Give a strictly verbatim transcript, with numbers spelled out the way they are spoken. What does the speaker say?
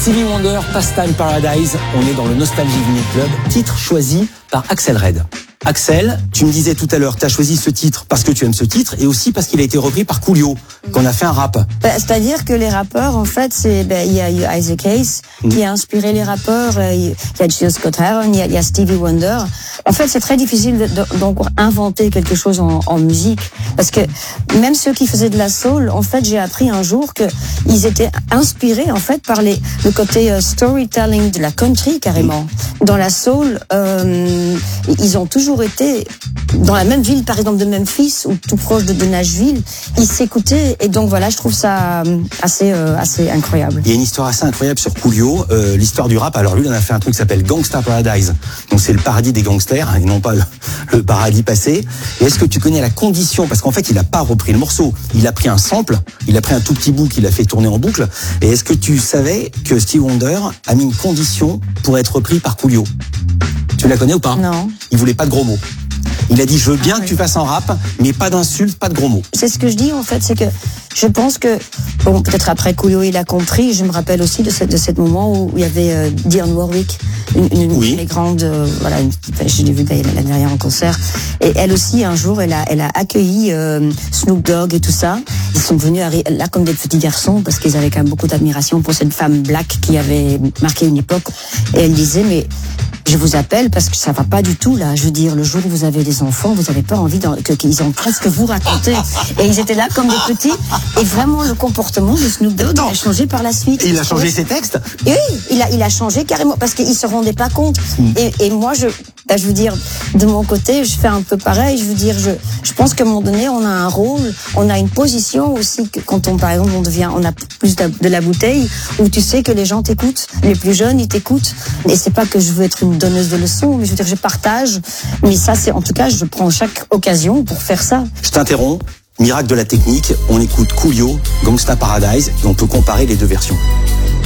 Stevie Wonder, Pastime Paradise, on est dans le Nostalgie Vinyl Club, titre choisi par Axel Red. Axel, tu me disais tout à l'heure, tu as choisi ce titre parce que tu aimes ce titre et aussi parce qu'il a été repris par Coolio, qu'on a fait un rap. Bah, c'est-à-dire que les rappeurs, en fait, c'est bah, il y a eu Isaac Hayes mmh. qui a inspiré les rappeurs, il y a Jill Scott Heron, il y, y a Stevie Wonder. En fait, c'est très difficile de, de, donc inventer quelque chose en, en musique parce que même ceux qui faisaient de la soul, en fait, j'ai appris un jour que ils étaient inspirés en fait par les le côté euh, storytelling de la country carrément. Mmh. Dans la soul, euh, ils ont toujours été dans la même ville, par exemple de Memphis ou tout proche de, de Nashville, ils s'écoutaient et donc voilà, je trouve ça assez euh, assez incroyable. Il y a une histoire assez incroyable sur Coolio, euh, l'histoire du rap. Alors lui, il en a fait un truc qui s'appelle Gangsta Paradise. Donc c'est le paradis des gangsters et non pas le, le paradis passé. Et est-ce que tu connais la condition? Parce qu'en fait, il a pas repris le morceau. Il a pris un sample, il a pris un tout petit bout qu'il a fait tourner en boucle. Et est-ce que tu savais que Stevie Wonder a mis une condition pour être repris par Coolio? Tu la connais ou pas? Non. Il voulait pas de gros mots. Il a dit, je veux bien ah, que oui. tu fasses en rap, mais pas d'insultes, pas de gros mots. C'est ce que je dis, en fait, c'est que je pense que, bon, peut-être après Coolio, il a compris. Je me rappelle aussi de ce de cet moment où il y avait euh, Dionne Warwick, une, une, oui. une grande, euh, voilà, une, je l'ai vue l'année dernière en concert. Et elle aussi, un jour, elle a, elle a accueilli euh, Snoop Dogg et tout ça. Ils sont venus là comme des petits garçons parce qu'ils avaient quand même beaucoup d'admiration pour cette femme black qui avait marqué une époque. Et elle disait, mais je vous appelle parce que ça va pas du tout là. Je veux dire, le jour où vous avez des enfants, vous avez pas envie que qu'ils ont presque vous raconter. Et ils étaient là comme des petits. Et vraiment, le comportement de Snoop Dogg a changé par la suite. Et il a changé ses textes. Et oui, il a il a changé carrément parce qu'il se rendait pas compte. Mm. Et, et moi, je ben, je veux dire, de mon côté, je fais un peu pareil. Je veux dire, je je pense qu'à un moment donné, on a un rôle, on a une position aussi que quand on, par exemple, on devient, on a plus de, de la bouteille où tu sais que les gens t'écoutent, les plus jeunes ils t'écoutent. Et c'est pas que je veux être une donneuse de leçons, mais je veux dire, je partage. Mais ça, c'est en tout cas, je prends chaque occasion pour faire ça. Je t'interromps. Miracle de la technique, on écoute Coolio, Gangsta Paradise, et on peut comparer les deux versions.